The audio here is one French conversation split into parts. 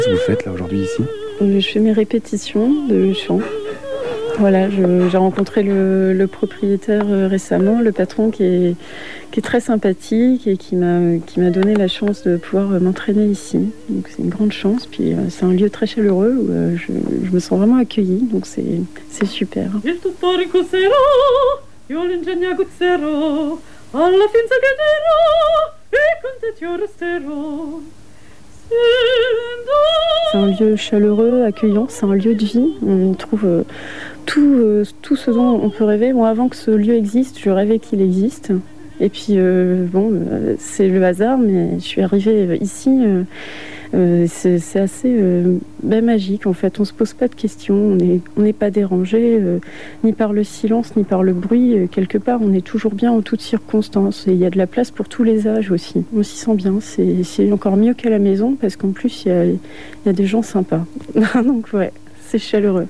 Qu'est-ce que vous faites là aujourd'hui ici ? Je fais mes répétitions de chant. Voilà, j'ai rencontré le propriétaire récemment, le patron qui est très sympathique et qui m'a donné la chance de pouvoir m'entraîner ici. Donc c'est une grande chance, puis c'est un lieu très chaleureux où je me sens vraiment accueillie, donc c'est super. C'est un lieu chaleureux, accueillant, c'est un lieu de vie. On trouve tout ce dont on peut rêver. Moi, avant que ce lieu existe, je rêvais qu'il existe. Et puis, c'est le hasard, mais je suis arrivée ici. C'est assez magique, en fait. On ne se pose pas de questions, on n'est pas dérangé, ni par le silence, ni par le bruit. Quelque part, on est toujours bien en toutes circonstances. Et il y a de la place pour tous les âges aussi. On s'y sent bien. C'est encore mieux qu'à la maison, parce qu'en plus, il y a des gens sympas. Donc, ouais, c'est chaleureux.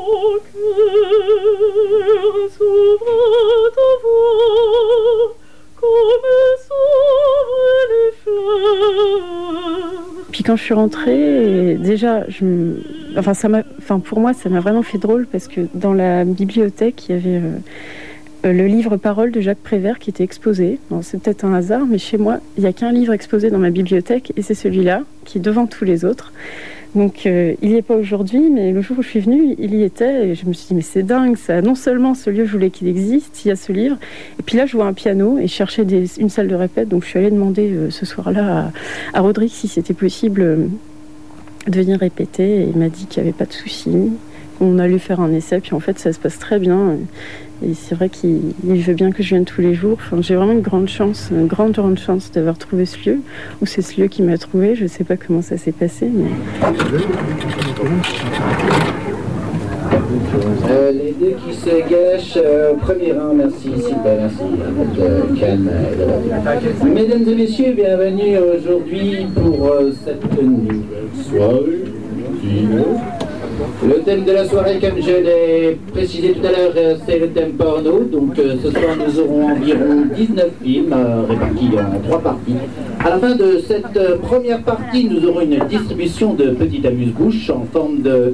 Puis quand je suis rentrée, déjà, pour moi, ça m'a vraiment fait drôle parce que dans la bibliothèque, il y avait le livre Paroles de Jacques Prévert qui était exposé. Bon, c'est peut-être un hasard, mais chez moi, il n'y a qu'un livre exposé dans ma bibliothèque et c'est celui-là qui est devant tous les autres. Donc il n'y est pas aujourd'hui, mais le jour où je suis venue, il y était et je me suis dit mais c'est dingue ça. Non seulement ce lieu, je voulais qu'il existe, il y a ce livre, et puis là je vois un piano et je cherchais une salle de répète, donc je suis allée demander ce soir-là à Rodrigue si c'était possible de venir répéter et il m'a dit qu'il n'y avait pas de souci. On allait faire un essai, puis en fait ça se passe très bien. Et c'est vrai qu'il veut bien que je vienne tous les jours. Enfin, j'ai vraiment une grande chance d'avoir trouvé ce lieu. Ou c'est ce lieu qui m'a trouvé. Je ne sais pas comment ça s'est passé. Mais... les deux qui se gâchent, premier rang, merci, super, merci. Calme. Mesdames et messieurs, bienvenue aujourd'hui pour cette nouvelle soirée. Le thème de la soirée, comme je l'ai précisé tout à l'heure, c'est le thème porno. Donc ce soir, nous aurons environ 19 films répartis en 3 parties. À la fin de cette première partie, nous aurons une distribution de petites amuse-bouches en forme de...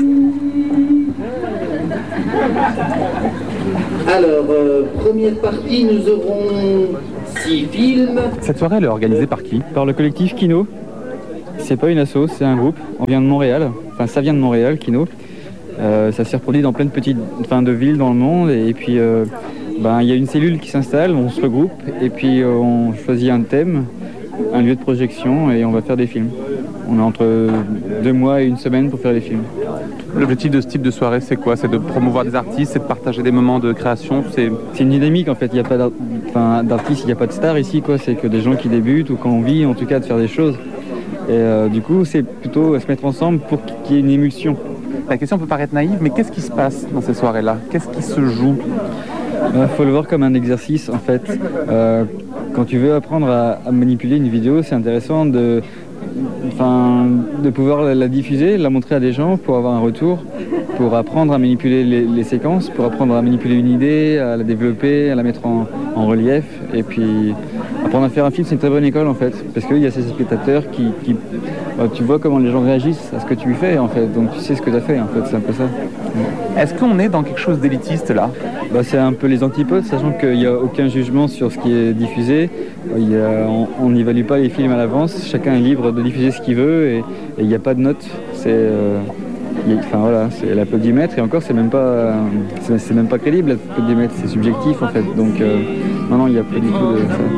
Alors, première partie, nous aurons 6 films. Cette soirée, elle est organisée par qui ? Par le collectif Kino. C'est pas une asso, c'est un groupe. On vient de Montréal. Enfin, ça vient de Montréal, Kino. Ça s'est reproduit dans plein de villes dans le monde. Et puis, il y a une cellule qui s'installe, on se regroupe. Et puis, on choisit un thème, un lieu de projection, et on va faire des films. On a entre 2 mois et 1 semaine pour faire les films. L'objectif de ce type de soirée, c'est quoi ? C'est de promouvoir des artistes, c'est de partager des moments de création. C'est une dynamique, en fait. Il n'y a pas d'artistes, il n'y a pas de stars ici, quoi. C'est que des gens qui débutent ou qui ont envie, en tout cas, de faire des choses. Et du coup, c'est plutôt se mettre ensemble pour qu'il y ait une émulsion. La question peut paraître naïve, mais qu'est-ce qui se passe dans ces soirées-là ? Qu'est-ce qui se joue ? Faut le voir comme un exercice, en fait. Quand tu veux apprendre à manipuler une vidéo, c'est intéressant de pouvoir la diffuser, la montrer à des gens pour avoir un retour, pour apprendre à manipuler les séquences, pour apprendre à manipuler une idée, à la développer, à la mettre en relief. Et puis apprendre à faire un film, c'est une très bonne école en fait, parce qu'il y a ces spectateurs qui tu vois comment les gens réagissent à ce que tu fais en fait, donc tu sais ce que tu as fait en fait, c'est un peu ça. Est-ce qu'on est dans quelque chose d'élitiste là ? C'est un peu les antipodes, sachant qu'il n'y a aucun jugement sur ce qui est diffusé. On n'évalue pas les films à l'avance, chacun est libre de diffuser ce qu'il veut et il n'y a pas de notes. C'est l'applaudimètre et encore c'est même pas crédible l'applaudimètre, c'est subjectif en fait. Donc non, il n'y a pas du tout de ça.